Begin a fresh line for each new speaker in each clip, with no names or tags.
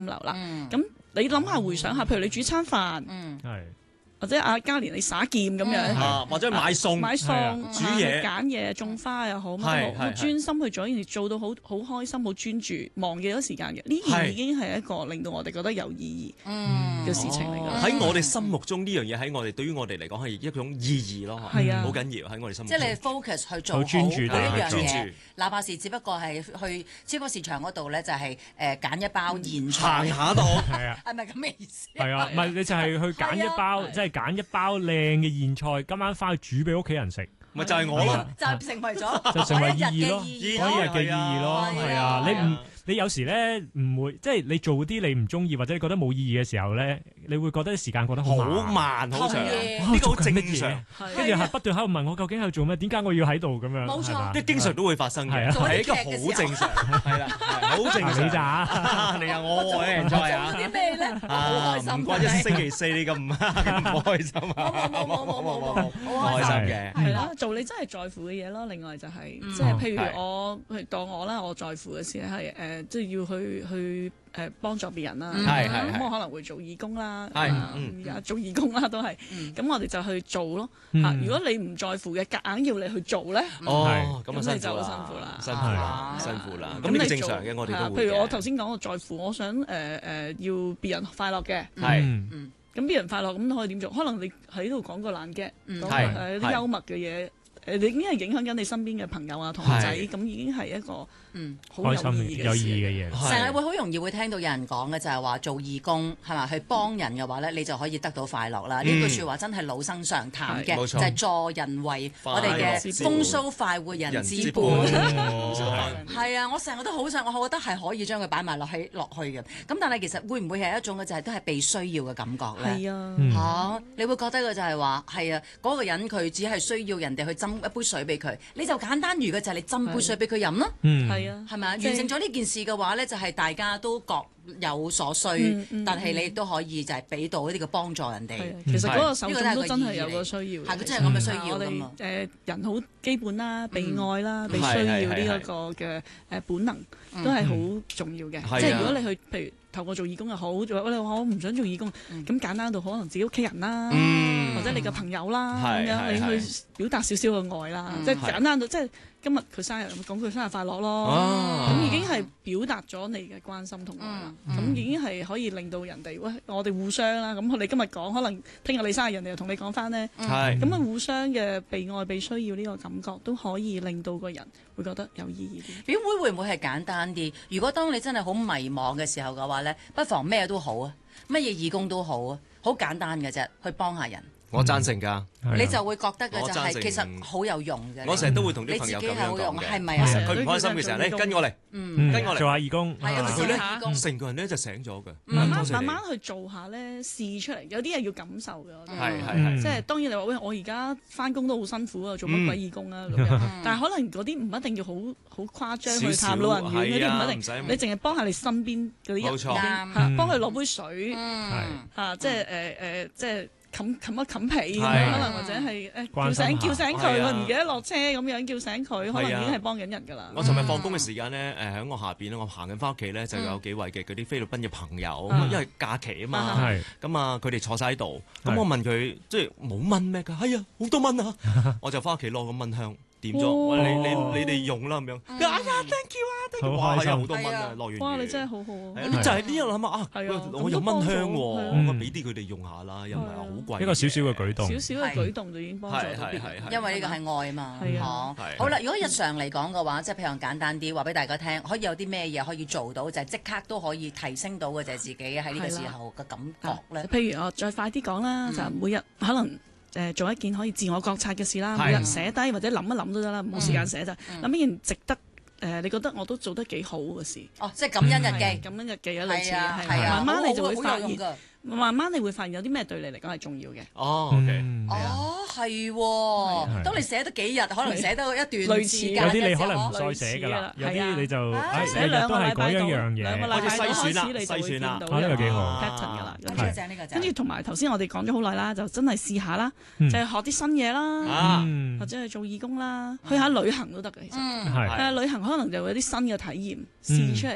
流啦。咁你諗下回想下，譬如你煮餐飯，或者阿嘉蓮你耍劍咁樣，
或者買餸、煮嘢、
揀嘢、種花又好，乜都好，專心去做呢件事，做到好開心、好專注，忘記咗時間嘅，呢件已經係一個令到我哋覺得有意義嘅事情嚟㗎。
喺我哋心目中呢樣嘢喺我哋對於我哋嚟講係一種意義咯，係啊，好緊要喺我哋心目中。
即係你 focus 去做好
專注
每一樣嘢，哪怕是只不過係去超級市場嗰度咧，就係揀一包現菜
行下都好，
係咪咁嘅意思？
係啊，唔係你就係去揀一包，即係揀一包靚嘅現菜，今晚翻去煮俾屋企人食。
咪就係我咯，
就成為咗
就成為意義咯，
嗰一
日嘅意義咯，係啊，你有時咧唔會，即係你做啲你唔中意或者你覺得冇意義嘅時候咧，你會覺得時間過得好
慢好長，呢個好正常。
跟住係不斷喺度問我究竟喺度做咩？點解我要喺度咁樣？
冇錯，
即係經常都會發生嘅，係一個好正常，係啦，好正常。
你咋？
你啊，我嘅菜啊，
做啲咩咧？好開心，
唔怪得星期四你咁唔開心啊！
冇
開心嘅，
係啦，做你真係在乎嘅嘢咯。另外就係即係譬如我當我啦，我在乎嘅事係即係要去幫助別人啦。咁我可能會做義工啦，做義工啦都係。咁我哋就去做咯。如果你唔在乎嘅，夾硬要你去做咧，
咁
你就好辛苦啦，
辛苦啦。咁呢個正常嘅，我哋都會。
譬如我頭先講我在乎，我想要別人快樂嘅。咁別人快樂咁可以點做？可能你喺度講個爛 gag，講啲幽默嘅嘢。你已經係影響緊你身邊嘅朋友啊、同學仔，咁已經係一個好有意義
嘅嘢。
成日會好容易會聽到有人講嘅就係話做義工係嘛，去幫人嘅話咧，你就可以得到快樂啦。呢句説話真係老生常談嘅，就係助人為我哋嘅風騷快活人之本。係啊，我成日都好想，我覺得係可以將佢擺埋落去嘅。咁但係其實會唔會係一種嘅就係都係被需要嘅感覺咧？
係啊，
你會覺得嘅就係話係啊，嗰個人佢只係需要人哋去斟一杯水俾佢，你就簡單如嘅就係你斟杯水俾佢飲咯。
係啊，
係咪啊？完成咗呢件事嘅話咧，就係大家都各有所需，但係你亦都可以就係俾到呢個幫助人哋。
其實嗰個受眾都真係有個需要，
係佢真係咁嘅需要㗎嘛。
我哋人好基本啦，被愛啦，被需要呢一個嘅本能都係好重要嘅。即係如果你去譬如透過做義工又好，我唔想做義工，咁簡單到可能自己屋企人啦，或者你嘅朋友啦咁樣，你去表達少少嘅愛啦，即係簡單到即係今日佢生日，講佢生日快樂咯，咁已經係表達咗你嘅關心同愛啦，咁已經係可以令到人哋我哋互相啦，咁我哋今日講，可能聽日你生日，人哋又同你講翻呢，咁啊互相嘅被愛被需要呢個感覺都可以令到個人會覺得有意義啲。
表妹會唔會係簡單啲？如果當你真係好迷茫嘅時候嘅話咧，不妨咩都好啊，乜嘢義工都好啊，好簡單嘅啫，去幫下人。
我贊成㗎，
你就會覺得嘅就係其實好有用嘅。
我成日都會同啲朋友咁樣講嘅，
係咪啊？
佢唔開心嘅時候咧，跟我嚟，跟我嚟
做下義工。
佢咧成個人咧就醒咗嘅。
慢慢去做下咧，試出嚟，有啲嘢要感受嘅。
係
即係當然你話喂，我而家翻工都好辛苦啊，做乜鬼義工啊咁樣。但係可能嗰啲唔一定要好誇張去探老人院嗰啲，唔一定。你淨係幫下你身邊嗰啲人，嚇幫佢攞杯水，嚇即係。冚一冚被咁樣，可能或者係叫醒佢，佢唔記得落車咁樣叫醒佢，可能已經係幫緊人㗎啦。
我尋日放工嘅時間咧，喺我下邊咧，我行緊翻屋企咧，就有幾位嘅嗰啲菲律賓嘅朋友，因為假期啊嘛，咁啊佢哋坐晒喺度，咁我問佢即係冇蚊咩㗎？係啊，好多蚊啊！我就翻屋企攞個蚊香。點咗？你哋用啦咁樣。哎呀 ，thank you 啊 ，thank you！哇，有好多蚊啊，落完雨。
哇，你真係好好啊！
就係呢樣諗啊，我有蚊香喎，我俾啲佢哋用下啦，又唔係話好貴。
一個少少嘅舉動，
少少嘅舉動就已經幫助到別人。
因為呢個係愛啊嘛。好啦，如果日常嚟講嘅話，即係譬如簡單啲，話俾大家聽，可以有啲咩嘢可以做到，就係即刻都可以提升到嘅就係自己喺呢個時候嘅感覺咧。
譬如我再快啲講啦，就每日可能。做一件可以自我覺察嘅事啦，每日寫低或者諗一諗都得啦，冇時間寫就諗一件值得你覺得我都做得幾好嘅事。
即係感恩日記，
感恩日記啊，類似
係
慢慢你就會發現，慢慢你會發現有啲咩對你嚟講係重要嘅。
係喎。當你寫得幾日，可能寫得一段
類似
有啲你可能唔再寫㗎啦，有啲你就
寫兩個禮拜
一樣嘢，
兩個禮拜
篩選啦，
你就會見到
呢個幾好
pattern 㗎啦。
跟
住同埋頭先我哋講咗好耐啦，就真係試下啦，就係學啲新嘢啦，或者去做義工啦，去下旅行都得嘅。其實係旅行可能就會有啲新嘅體驗試出嚟嘅。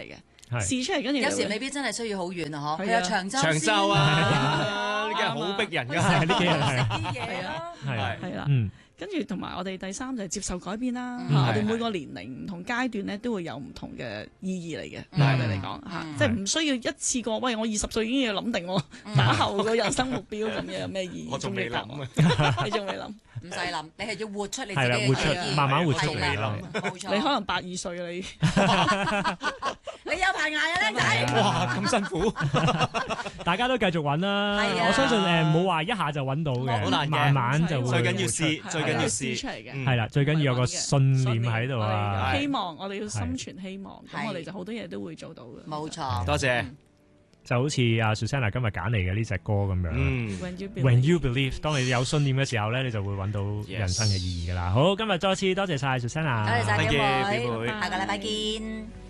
試出嚟，跟住
有時未必真係需要好遠啊！嗬，去下長洲
長洲啊，呢幾日好逼人㗎，
呢幾日
食啲嘢咯，
係啦。跟住同埋我哋第三就係接受改變啦。我哋每個年齡唔同階段咧都會有唔同嘅意義嚟嘅。對我哋嚟講嚇，即係唔需要一次過。喂，我20歲已經要諗定我打後個人生目標咁樣有咩意義？
我仲未諗啊！
你仲未諗？
唔使諗，你係要活出你自己
嘅意義，慢慢活出嚟
啦。冇錯，
你可能82歲啊你。
你有排捱啊，靚仔！
哇，咁辛苦，
大家都繼續揾啦。我相信冇話一下就揾到嘅，慢慢就會。
最緊要試，最緊要試
出嚟嘅。
係啦，最緊要有個信念喺度啊！
希望我哋要心存希望，咁我哋就好多嘢都會做到嘅。
冇錯，
多謝。
就好似阿 Susanna 今日揀嚟嘅呢隻歌咁樣。When you believe， 當你有信念嘅時候咧，你就會揾到人生嘅意義㗎啦。好，今日再次多謝晒 Susanna，
多謝晒幾位，
表妹，
下個禮拜見。